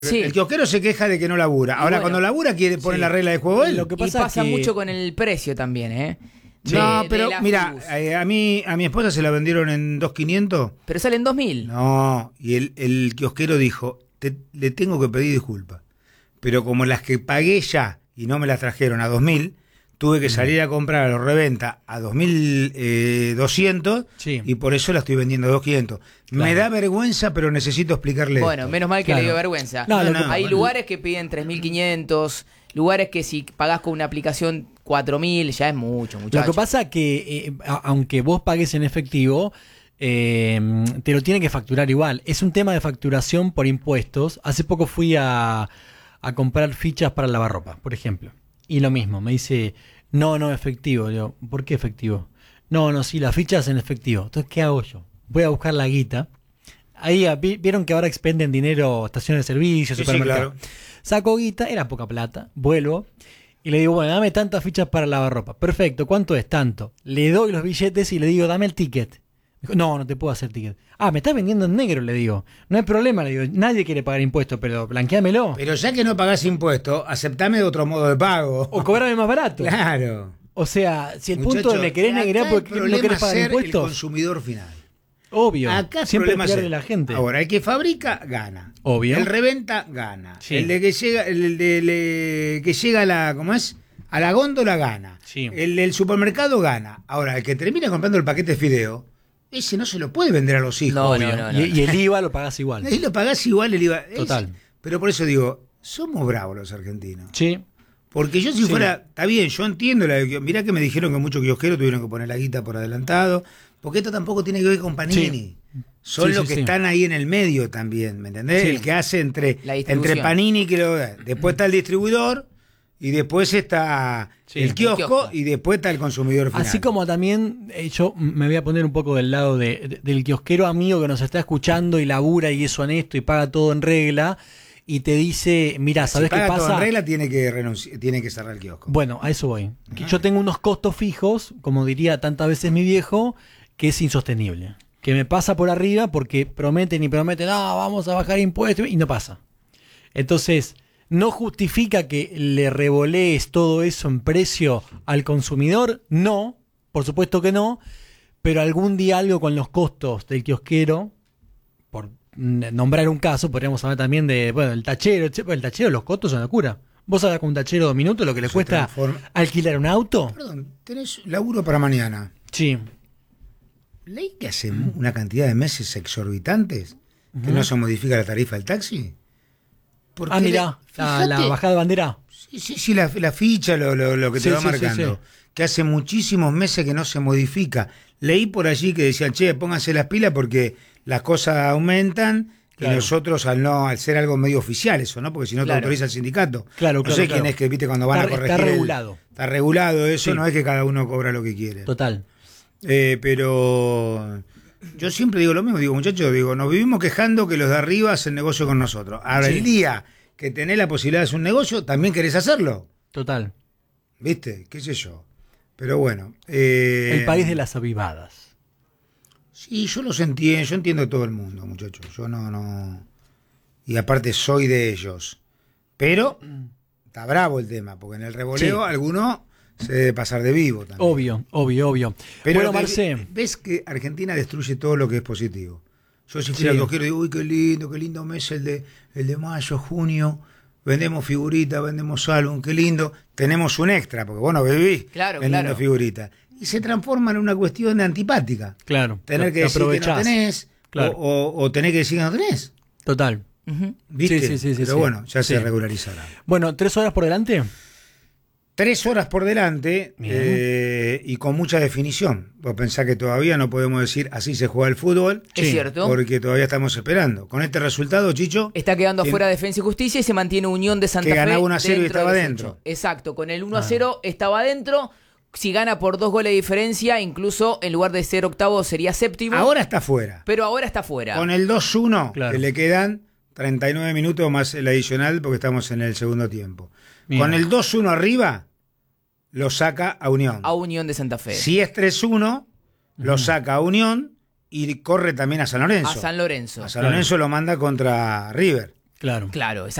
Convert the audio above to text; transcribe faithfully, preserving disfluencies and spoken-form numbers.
Sí. El kiosquero se queja de que no labura. Ahora, bueno, cuando labura, quiere poner sí. la regla de juego él. Lo que pasa y pasa que... mucho con el precio también, ¿eh? De, no, pero de mira, eh, a mí a mi esposa se la vendieron en dos mil quinientos. Pero salen dos mil. No, y el, el kiosquero dijo, te, le tengo que pedir disculpas. Pero como las que pagué ya y no me las trajeron a dos mil, tuve que salir a comprar a los reventa a dos mil doscientos sí. Y por eso la estoy vendiendo a dos mil quinientos. Claro. Me da vergüenza, pero necesito explicarle Bueno, esto. menos mal que claro. le dio vergüenza. No, no, no, Hay no. lugares que piden tres mil quinientos, lugares que si pagás con una aplicación cuatro mil, ya es mucho, muchacho. Lo que pasa es que, eh, aunque vos pagues en efectivo, eh, te lo tienen que facturar igual. Es un tema de facturación por impuestos. Hace poco fui a, a comprar fichas para lavarropa, por ejemplo. Y lo mismo, me dice, no, no, efectivo. Digo, ¿por qué efectivo? No, no, sí, las fichas en efectivo. Entonces, ¿qué hago yo? Voy a buscar la guita. Ahí vieron que ahora expenden dinero estaciones de servicio, sí, supermercados. Sí, claro. Saco guita, era poca plata, vuelvo y le digo, bueno, dame tantas fichas para lavarropa. Perfecto, ¿cuánto es? Tanto. Le doy los billetes y le digo, dame el ticket. Dijo, no, no te puedo hacer ticket. Ah, me estás vendiendo en negro, le digo. No hay problema, le digo, nadie quiere pagar impuestos, pero blanqueámelo. Pero ya que no pagás impuestos, aceptame de otro modo de pago. O cobrame más barato. Claro. O sea, si el Muchacho, punto de me querés negrear porque no querés pagar impuestos. El consumidor final. Obvio. Acá siempre pierde ser. la gente. Ahora, el que fabrica, gana. Obvio. El reventa, gana. Sí. El de que llega, el de, le, que llega a la, ¿cómo es? A la góndola, gana. Sí. El del supermercado, gana. Ahora, el que termina comprando el paquete de fideo, ese no se lo puede vender a los hijos. No, no, no, no. Y, y el I V A lo pagás igual. Ahí lo pagás igual el I V A. Total. Es, pero por eso digo, somos bravos los argentinos. Sí. Porque yo si sí. fuera, está bien, yo entiendo, la, mirá que me dijeron que muchos kiosqueros tuvieron que poner la guita por adelantado, porque esto tampoco tiene que ver con Panini. Sí. Son sí, los sí, que sí. están ahí en el medio también, ¿me entendés? Sí. El que hace entre, entre Panini, que lo, después está el distribuidor, y después está sí, el, kiosco, el kiosco, y después está el consumidor final. Así como también eh, yo me voy a poner un poco del lado de, de, del kiosquero amigo que nos está escuchando y labura y es honesto y paga todo en regla, y te dice, mira, ¿sabés si qué pasa? Todo en regla tiene que renunciar, tiene que cerrar el kiosco. Bueno, a eso voy. Ajá. Yo tengo unos costos fijos, como diría tantas veces mi viejo, que es insostenible. Que me pasa por arriba porque prometen y prometen, no, vamos a bajar impuestos, y no pasa. Entonces, ¿no justifica que le revolees todo eso en precio al consumidor? No, por supuesto que no, pero algún día algo con los costos del kiosquero, por nombrar un caso, podríamos hablar también de, bueno, el tachero, el tachero, los costos son locura. ¿Vos sabés con un tachero dos minutos lo que le Se cuesta transforma. alquilar un auto? Perdón, ¿tenés laburo para mañana? Sí. ¿Leí que hace una cantidad de meses exorbitantes uh-huh. que no se modifica la tarifa del taxi? Porque ah, mira, la, la bajada de bandera. Sí, sí, sí, la, la ficha, lo, lo, lo que te sí, va sí, marcando. Sí, sí. Que hace muchísimos meses que no se modifica. Leí por allí que decían, che, pónganse las pilas porque las cosas aumentan claro. y nosotros, al no al ser algo medio oficial eso, ¿no? Porque si no claro. te autoriza el sindicato. Claro, no claro, sé claro. quién es que, viste, cuando van está, a corregir. Está regulado. El, está regulado eso, sí. no es que cada uno cobra lo que quiere. Total. Eh, pero yo siempre digo lo mismo, digo, muchachos, digo, nos vivimos quejando que los de arriba hacen negocio con nosotros. Ahora, sí. el día que tenés la posibilidad de hacer un negocio, también querés hacerlo. Total. ¿Viste? ¿Qué sé yo? Pero bueno. Eh, el país de las avivadas. Sí, yo los entiendo, yo entiendo a todo el mundo, muchachos. Yo no, no. Y aparte soy de ellos. Pero está bravo el tema, porque en el revoleo sí. alguno se debe pasar de vivo también. Obvio, obvio, obvio. Pero bueno, Marcé. Ves que Argentina destruye todo lo que es positivo. Yo si fuera sí. kiosquero digo, uy, qué lindo, qué lindo mes el de, el de mayo, junio. Vendemos figuritas, vendemos álbum, qué lindo. Tenemos un extra, porque vos no vivís claro, vendiendo claro. figuritas. Y se transforma en una cuestión de antipática. Claro. Tener lo, que decir que no tenés, claro. o, o, o tener que decir que no tenés. Total. Uh-huh. ¿Viste? Sí, sí, sí, Pero sí, bueno, ya sí. se regularizará. Bueno, ¿tres horas por delante? Tres horas por delante eh, y con mucha definición. Vos pensás que todavía no podemos decir así se juega el fútbol. Es sí, cierto. Porque todavía estamos esperando. Con este resultado, Chicho. Está quedando afuera el, Defensa y Justicia y se mantiene Unión de Santa que Fe. Que ganaba uno a cero y estaba dentro. Exacto, con el uno a cero ah. estaba dentro. Si gana por dos goles de diferencia, incluso en lugar de ser octavo sería séptimo. Ahora está fuera. Pero ahora está fuera. Con el dos uno, claro. que le quedan treinta y nueve minutos más el adicional porque estamos en el segundo tiempo. Mira. Con el dos uno arriba, lo saca a Unión. A Unión de Santa Fe. Si es tres uno, uh-huh. lo saca a Unión y corre también a San Lorenzo. A San Lorenzo. A San Lorenzo claro. lo manda contra River. Claro. Claro,